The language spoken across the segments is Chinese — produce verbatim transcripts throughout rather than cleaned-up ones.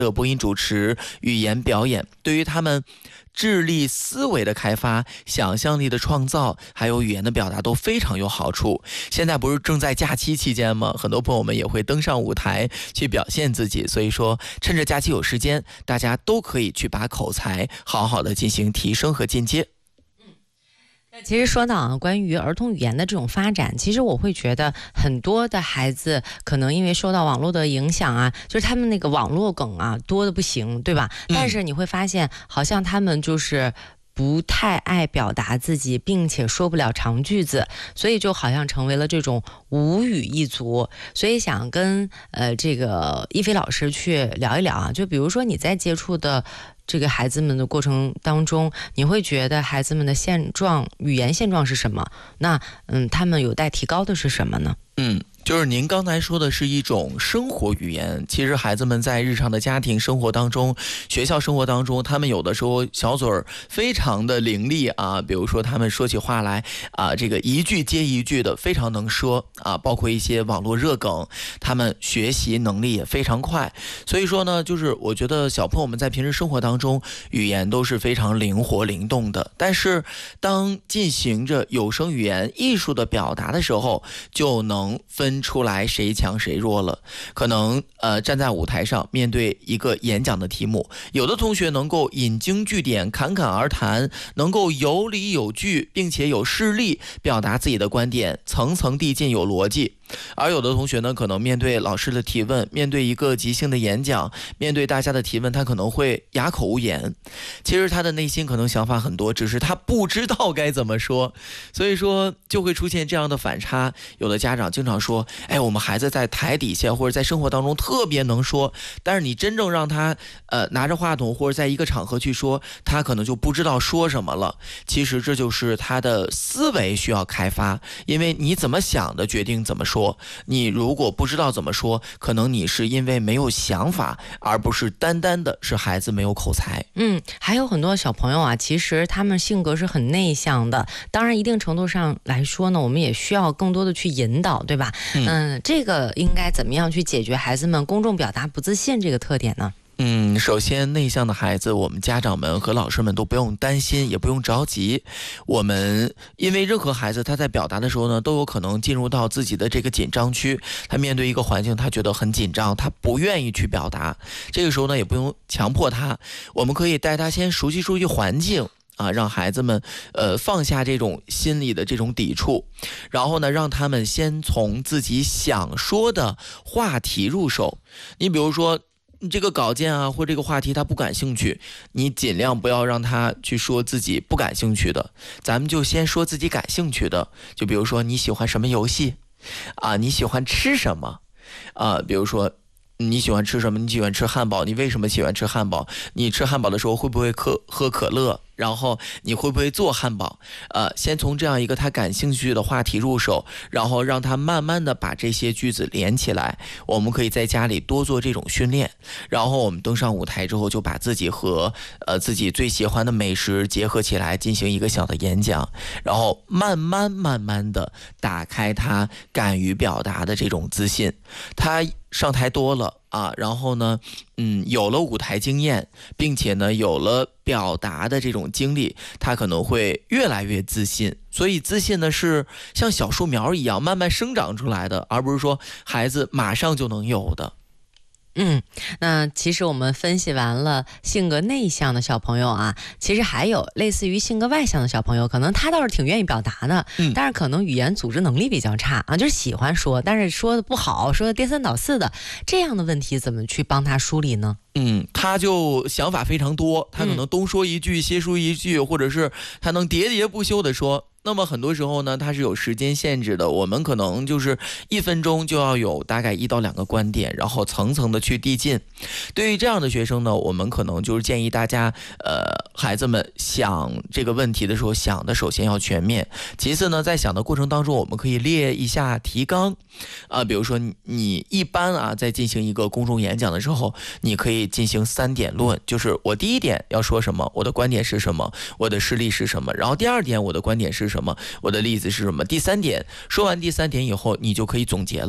的播音主持、语言表演，对于他们智力思维的开发、想象力的创造，还有语言的表达都非常有好处。现在不是正在假期期间吗？很多朋友们也会登上舞台去表现自己，所以说趁着假期有时间，大家都可以去把口才好好的进行提升和进阶。 其实说到啊，关于儿童语言的这种发展，其实我会觉得很多的孩子可能因为受到网络的影响啊，就是他们那个网络梗啊多的不行，对吧？ 嗯、 但是你会发现，好像他们就是不太爱表达自己，并且说不了长句子，所以就好像成为了这种无语一族。所以想跟呃这个一菲老师去聊一聊啊，就比如说你在接触的这个孩子们的过程当中，你会觉得孩子们的现状、语言现状是什么？那嗯，他们有待提高的是什么呢？ 嗯。就是您刚才说的是一种生活语言，其实孩子们在日常的家庭生活当中、学校生活当中，他们有的时候小嘴儿非常的伶俐啊，比如说他们说起话来啊，这个一句接一句的非常能说啊，包括一些网络热梗，他们学习能力也非常快。所以说呢，就是我觉得小朋友们在平时生活当中语言都是非常灵活灵动的，但是当进行着有声语言艺术的表达的时候，就能分出来谁强谁弱了。可能呃站在舞台上面对一个演讲的题目，有的同学能够引经据典、侃侃而谈，能够有理有据，并且有事例表达自己的观点，层层递进，有逻辑。而有的同学呢，可能面对老师的提问，面对一个即兴的演讲，面对大家的提问，他可能会哑口无言。其实他的内心可能想法很多，只是他不知道该怎么说，所以说就会出现这样的反差。有的家长经常说，哎，我们孩子在台底下或者在生活当中特别能说，但是你真正让他呃拿着话筒或者在一个场合去说，他可能就不知道说什么了。其实这就是他的思维需要开发，因为你怎么想的决定怎么说。你如果不知道怎么说，可能你是因为没有想法，而不是单单的是孩子没有口才。 嗯，还有很多小朋友啊，其实他们性格是很内向的，当然一定程度上来说呢，我们也需要更多的去引导，对吧？嗯，嗯这个应该怎么样去解决孩子们公众表达不自信这个特点呢？ 嗯，首先内向的孩子，我们家长们和老师们都不用担心，也不用着急。我们因为任何孩子他在表达的时候呢，都有可能进入到自己的这个紧张区，他面对一个环境他觉得很紧张，他不愿意去表达。这个时候呢，也不用强迫他，我们可以带他先熟悉熟悉环境啊，让孩子们呃放下这种心理的这种抵触，然后呢，让他们先从自己想说的话题入手。你比如说这个稿件啊，或这个话题他不感兴趣，你尽量不要让他去说自己不感兴趣的，咱们就先说自己感兴趣的。就比如说你喜欢什么游戏啊，你喜欢吃什么啊，比如说你喜欢吃什么？你喜欢吃汉堡，你为什么喜欢吃汉堡？你吃汉堡的时候会不会喝喝可乐？然后你会不会做汉堡？呃，先从这样一个他感兴趣的话题入手，然后让他慢慢的把这些句子连起来。我们可以在家里多做这种训练，然后我们登上舞台之后，就把自己和呃自己最喜欢的美食结合起来，进行一个小的演讲，然后慢慢慢慢的打开他敢于表达的这种自信。他上台多了啊，然后呢，嗯，有了舞台经验，并且呢，有了表达的这种经历，他可能会越来越自信。所以自信呢，是像小树苗一样慢慢生长出来的，而不是说孩子马上就能有的。 嗯，那其实我们分析完了性格内向的小朋友啊，其实还有类似于性格外向的小朋友，可能他倒是挺愿意表达的，嗯，但是可能语言组织能力比较差啊，就是喜欢说，但是说的不好，说的颠三倒四的，这样的问题怎么去帮他梳理呢？ 嗯，他就想法非常多，他可能东说一句西说一句，或者是他能喋喋不休的说。那么很多时候呢，它是有时间限制的，我们可能就是一分钟就要有大概一到两个观点，然后层层的去递进。对于这样的学生呢，我们可能就是建议大家，呃，孩子们想这个问题的时候，想的首先要全面，其次呢，在想的过程当中，我们可以列一下提纲，啊、呃，比如说你你一般啊，在进行一个公众演讲的时候，你可以进行三点论，就是我第一点要说什么，我的观点是什么，我的事例是什么，然后第二点我的观点是什么，我的例子是什么，第三点说完第三点以后，你就可以总结了。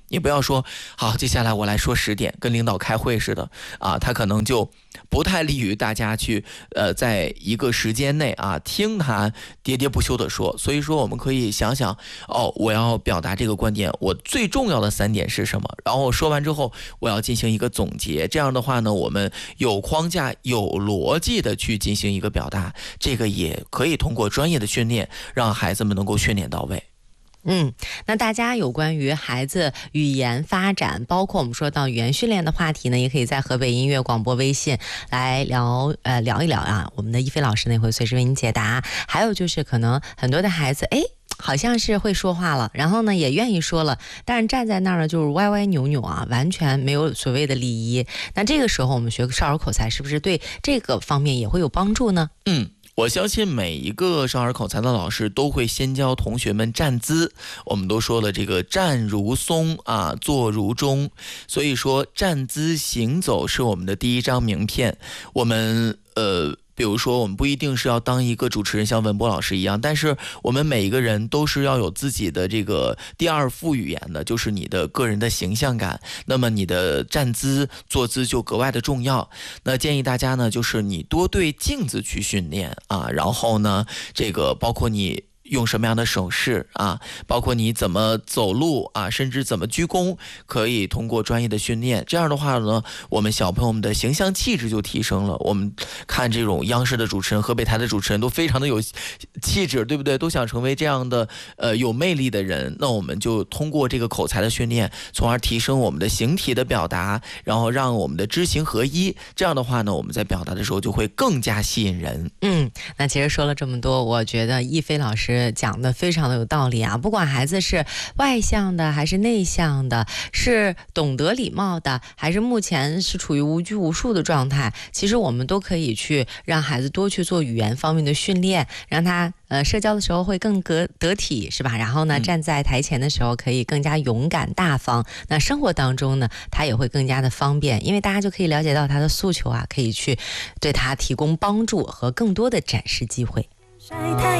你不要说好，接下来我来说十点，跟领导开会似的啊，他可能就不太利于大家去呃，在一个时间内啊听他喋喋不休的说。所以说我们可以想想，哦，我要表达这个观点，我最重要的三点是什么？然后说完之后，我要进行一个总结。这样的话呢，我们有框架、有逻辑的去进行一个表达，这个也可以通过专业的训练，让孩子们能够训练到位。 嗯，那大家有关于孩子语言发展，包括我们说到语言训练的话题呢，也可以在河北音乐广播微信来聊呃聊一聊啊，我们的一菲老师呢会随时为您解答。还有就是可能很多的孩子，哎，好像是会说话了，然后呢也愿意说了，但是站在那儿呢就是歪歪扭扭啊，完全没有所谓的礼仪。那这个时候我们学少儿口才是不是对这个方面也会有帮助呢？ 嗯。我相信每一个少儿口才的老师都会先教同学们站姿，我们都说了这个站如松啊，坐如钟，所以说站姿行走是我们的第一张名片。我们呃比如说我们不一定是要当一个主持人像文博老师一样，但是我们每一个人都是要有自己的这个第二副语言的，就是你的个人的形象感。那么你的站姿坐姿就格外的重要。那建议大家呢，就是你多对镜子去训练啊，然后呢这个包括你用什么样的手势啊，包括你怎么走路啊，甚至怎么鞠躬，可以通过专业的训练。这样的话呢，我们小朋友们的形象气质就提升了。我们看这种央视的主持人、河北台的主持人都非常的有气质，对不对？都想成为这样的呃有魅力的人。那我们就通过这个口才的训练，从而提升我们的形体的表达，然后让我们的知行合一。这样的话呢，我们在表达的时候就会更加吸引人。 嗯，那其实说了这么多，我觉得一菲老师讲的非常的有道理啊，不管孩子是外向的还是内向的，是懂得礼貌的还是目前是处于无拘无束的状态，其实我们都可以去让孩子多去做语言方面的训练，让他呃社交的时候会更得得体，是吧？然后呢，站在台前的时候可以更加勇敢大方，那生活当中呢，他也会更加的方便，因为大家就可以了解到他的诉求啊，可以去对他提供帮助和更多的展示机会。晒太